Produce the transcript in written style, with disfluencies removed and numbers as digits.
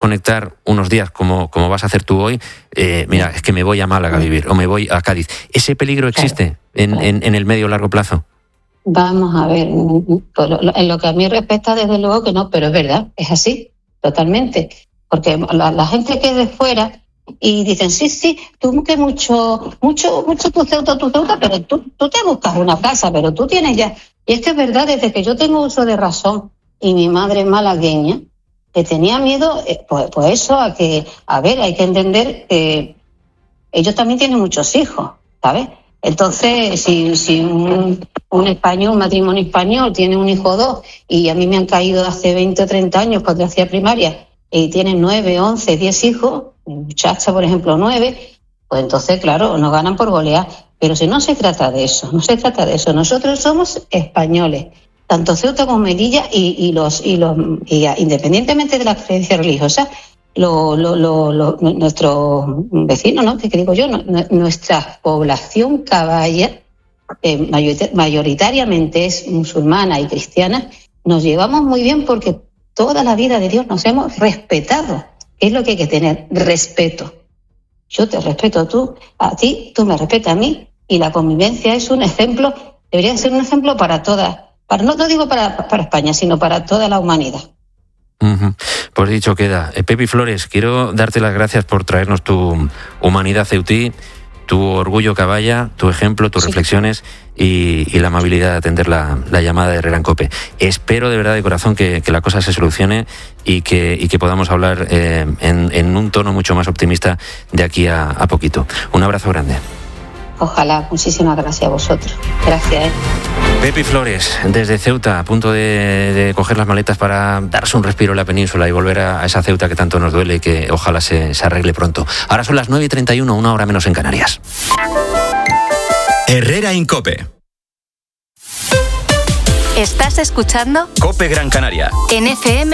desconectar unos días, como vas a hacer tú hoy, mira, es que me voy a Málaga a vivir o me voy a Cádiz. ¿Ese peligro existe en el medio o largo plazo? Vamos a ver, en lo que a mí respecta, desde luego que no, pero es verdad, es así, totalmente. Porque la gente que es de fuera y dicen, sí, tú que mucho tu Ceuta, pero tú te buscas una casa, pero tú tienes ya. Y es que es verdad, desde que yo tengo uso de razón y mi madre es malagueña, que tenía miedo, pues eso, a ver, hay que entender que ellos también tienen muchos hijos, ¿sabes? Entonces, si un español, un matrimonio español, tiene un hijo o dos, y a mí me han caído hace 20 o 30 años cuando hacía primaria, y tienen 9, 11, 10 hijos, mi muchacha, por ejemplo, 9, pues entonces, claro, nos ganan por golear. Pero si no se trata de eso, Nosotros somos españoles, tanto Ceuta como Melilla, y independientemente de la creencia religiosa, nuestros vecinos, ¿no? Que digo yo, nuestra población caballa, mayoritariamente es musulmana y cristiana, nos llevamos muy bien porque toda la vida de Dios nos hemos respetado. Es lo que hay que tener, respeto. Yo te respeto a ti, tú me respetas a mí, y la convivencia es un ejemplo, debería ser un ejemplo para todas, no digo para España, sino para toda la humanidad. Uh-huh. Pues dicho queda. Pepi Flores, quiero darte las gracias por traernos tu humanidad ceutí, tu orgullo caballa, tu ejemplo, tus reflexiones y la amabilidad de atender la llamada de Herrera en COPE. Espero de verdad de corazón que la cosa se solucione y que podamos hablar en un tono mucho más optimista de aquí a poquito. Un abrazo grande. Ojalá, muchísimas gracias a vosotros. Gracias. Pepi Flores, desde Ceuta, a punto de coger las maletas para darse un respiro en la península y volver a esa Ceuta que tanto nos duele y que ojalá se arregle pronto. Ahora son las 9:31, una hora menos en Canarias. Herrera en COPE. ¿Estás escuchando? COPE Gran Canaria. En FM